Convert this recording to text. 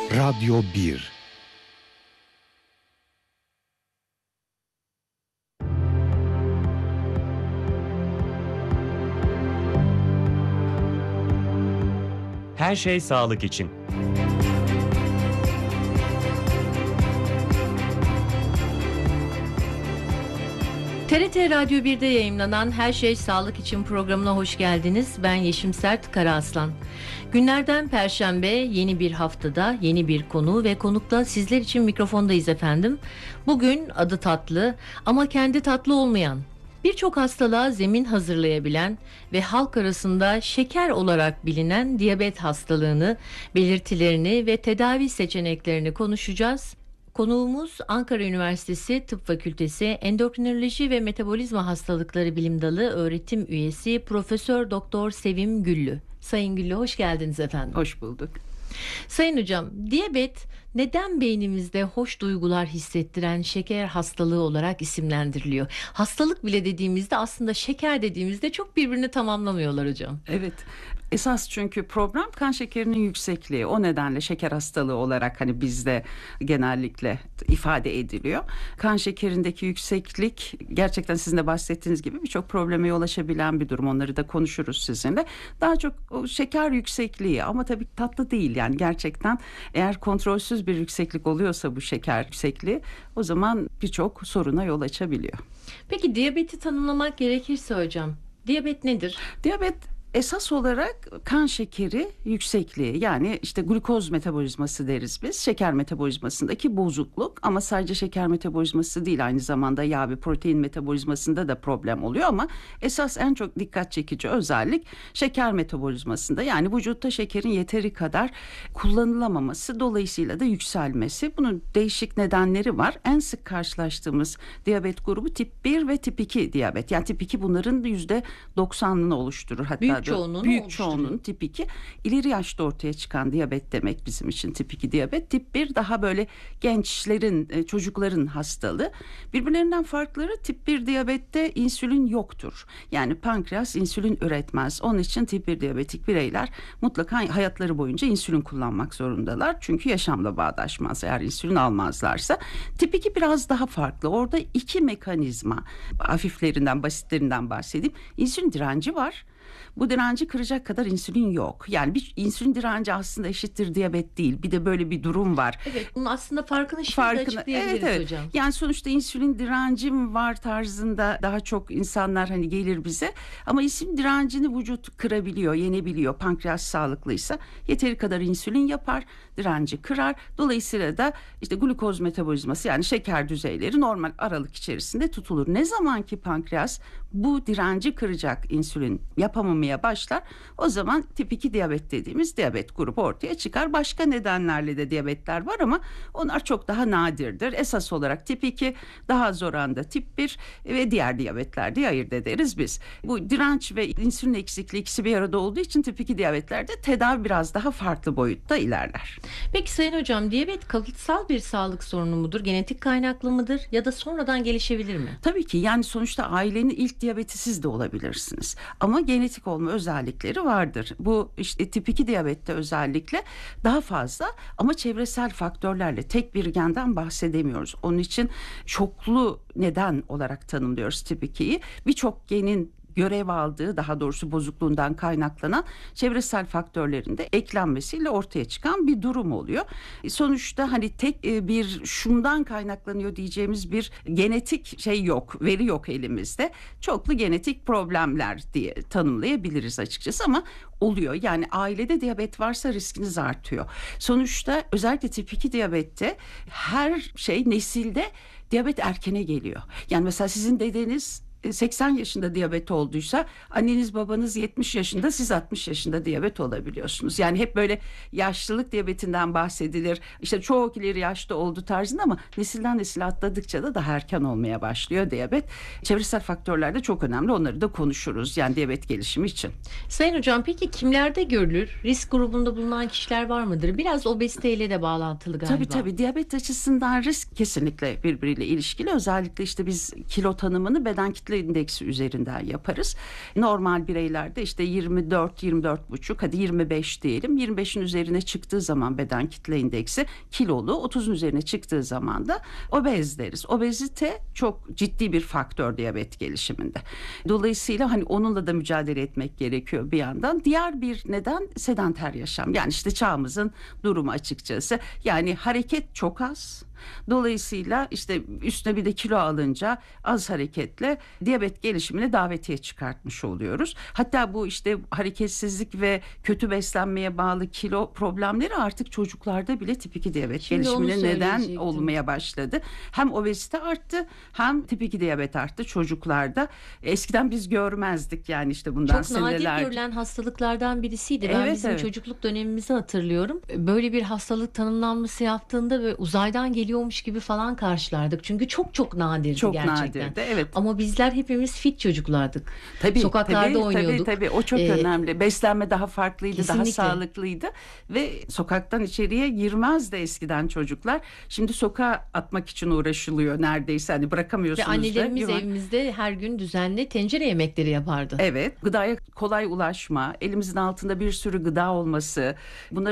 Radyo 1. Her şey sağlık için. TRT Radyo 1'de yayımlanan Her Şey Sağlık için programına hoş geldiniz. Ben Yeşim Sert Karaaslan. Günlerden Perşembe, yeni bir haftada yeni bir konu ve konukla sizler için mikrofondayız efendim. Bugün adı tatlı ama kendi tatlı olmayan, birçok hastalığa zemin hazırlayabilen ve halk arasında şeker olarak bilinen diyabet hastalığını, belirtilerini ve tedavi seçeneklerini konuşacağız. Konuğumuz Ankara Üniversitesi Tıp Fakültesi Endokrinoloji ve Metabolizma Hastalıkları Bilim Dalı öğretim üyesi Profesör Doktor Sevim Güllü. Sayın Güllü, hoş geldiniz efendim. Hoş bulduk. Sayın hocam, diyabet neden beynimizde hoş duygular hissettiren şeker hastalığı olarak isimlendiriliyor? Hastalık bile dediğimizde aslında şeker dediğimizde çok birbirini tamamlamıyorlar hocam. Evet. Esas çünkü problem kan şekerinin yüksekliği. O nedenle şeker hastalığı olarak hani bizde genellikle ifade ediliyor. Kan şekerindeki yükseklik gerçekten sizin de bahsettiğiniz gibi birçok probleme yol açabilen bir durum. Onları da konuşuruz sizinle. Daha çok o şeker yüksekliği ama tabii tatlı değil. Yani gerçekten eğer kontrolsüz bir yükseklik oluyorsa bu şeker yüksekliği o zaman birçok soruna yol açabiliyor. Peki diyabeti tanımlamak gerekirse hocam, diyabet nedir? Diyabet esas olarak kan şekeri yüksekliği, yani işte glukoz metabolizması deriz biz. Şeker metabolizmasındaki bozukluk, ama sadece şeker metabolizması değil, aynı zamanda yağ ve protein metabolizmasında da problem oluyor, ama esas en çok dikkat çekici özellik şeker metabolizmasında, yani vücutta şekerin yeteri kadar kullanılamaması, dolayısıyla da yükselmesi. Bunun değişik nedenleri var. En sık karşılaştığımız diyabet grubu tip 1 ve tip 2 diyabet. Yani tip 2 bunların %90'ını oluşturur. Hatta büyük çoğunluğun tip 2. İleri yaşta ortaya çıkan diyabet demek bizim için tip 2 diyabet. Tip 1 daha böyle gençlerin, çocukların hastalığı. Birbirlerinden farkları, tip 1 diyabette insülin yoktur. Yani pankreas insülin üretmez. Onun için tip 1 diyabetik bireyler mutlaka hayatları boyunca insülin kullanmak zorundalar. Çünkü yaşamla bağdaşmaz eğer insülin almazlarsa. Tip 2 biraz daha farklı. Orada iki mekanizma, hafiflerinden, basitlerinden bahsedeyim. İnsülin direnci var. Bu direnci kıracak kadar insülin yok. Yani bir insülin direnci aslında eşittir diyabet değil. Bir de böyle bir durum var. Evet, bunun aslında farkını şimdi açıklayabiliriz evet. hocam. Yani sonuçta insülin direncim var tarzında daha çok insanlar hani gelir bize. Ama insülin direncini vücut kırabiliyor, yenebiliyor. Pankreas sağlıklıysa yeteri kadar insülin yapar, direnci kırar. Dolayısıyla da işte glukoz metabolizması, yani şeker düzeyleri normal aralık içerisinde tutulur. Ne zaman ki pankreas bu direnci kıracak insülin yapamamaya başlar, o zaman tip 2 diyabet dediğimiz diyabet grubu ortaya çıkar. Başka nedenlerle de diyabetler var ama onlar çok daha nadirdir. Esas olarak tip 2, daha az oranda tip 1 ve diğer diyabetler diye ayırt ederiz biz. Bu direnç ve insülin eksikliği ikisi bir arada olduğu için tip 2 diyabetlerde tedavi biraz daha farklı boyutta ilerler. Peki Sayın Hocam, diyabet kalıtsal bir sağlık sorunu mudur? Genetik kaynaklı mıdır? Ya da sonradan gelişebilir mi? Tabii ki, yani sonuçta ailenin ilk diyabeti siz de olabilirsiniz. Ama genetik olma özellikleri vardır. Bu işte tip 2 diyabette özellikle daha fazla, ama çevresel faktörlerle, tek bir genden bahsedemiyoruz. Onun için çoklu neden olarak tanımlıyoruz tip 2'yi. Birçok genin görev aldığı, daha doğrusu bozukluğundan kaynaklanan çevresel faktörlerin de eklenmesiyle ortaya çıkan bir durum oluyor. Sonuçta hani tek bir şundan kaynaklanıyor diyeceğimiz bir genetik şey yok, veri yok elimizde. Çoklu genetik problemler diye tanımlayabiliriz açıkçası, ama oluyor. Yani ailede diyabet varsa riskiniz artıyor. Sonuçta özellikle tip 2 diyabette her şey nesilde diyabet erkene geliyor. Yani mesela sizin dedeniz 80 yaşında diyabet olduysa anneniz babanız 70 yaşında, siz 60 yaşında diyabet olabiliyorsunuz. Yani hep böyle yaşlılık diyabetinden bahsedilir. İşte çok ileri yaşta oldu tarzında, ama nesilden nesile atladıkça da daha erken olmaya başlıyor diyabet. Çevresel faktörler de çok önemli. Onları da konuşuruz yani diyabet gelişimi için. Sayın Hocam, peki kimlerde görülür? Risk grubunda bulunan kişiler var mıdır? Biraz obeziteyle de bağlantılı galiba. Tabii diyabet açısından risk kesinlikle birbiriyle ilişkili. Özellikle işte biz kilo tanımını beden kitle kitle indeksi üzerinden yaparız. Normal bireylerde işte 24, 24,5 hadi 25 diyelim. 25'in üzerine çıktığı zaman beden kitle indeksi kilolu, 30'un üzerine çıktığı zaman da obez deriz. Obezite çok ciddi bir faktör diyabet gelişiminde. Dolayısıyla hani onunla da mücadele etmek gerekiyor bir yandan. Diğer bir neden sedanter yaşam. Yani işte çağımızın durumu açıkçası. Yani hareket çok az. Dolayısıyla işte üstüne bir de kilo alınca az hareketle diyabet gelişimine davetiye çıkartmış oluyoruz. Hatta bu işte hareketsizlik ve kötü beslenmeye bağlı kilo problemleri artık çocuklarda bile tip 2 diyabet Şimdi onu gelişimine neden söyleyecektim. olmaya başladı. Hem obezite arttı hem tip 2 diyabet arttı çocuklarda. Eskiden biz görmezdik yani işte bundan Çok nadir senelerce. görülen hastalıklardan birisiydi. Ben Evet, bizim evet. çocukluk dönemimizi hatırlıyorum. Böyle bir hastalık tanımlanması yaptığında ve uzaydan geliyormuş gibi falan karşılardık. Çünkü çok çok nadirdi Çok gerçekten. nadirdi, evet. Ama bizler hepimiz fit çocuklardık. Tabii, Sokaklarda oynuyorduk. Tabii, o çok önemli. Beslenme daha farklıydı, Kesinlikle. daha sağlıklıydı ve sokaktan içeriye girmezdi eskiden çocuklar. Şimdi sokağa atmak için uğraşılıyor neredeyse. Hani Ve bırakamıyorsunuz da. annelerimiz evimizde her gün düzenli tencere yemekleri yapardı. Evet, gıdaya kolay ulaşma, elimizin altında bir sürü gıda olması, bunları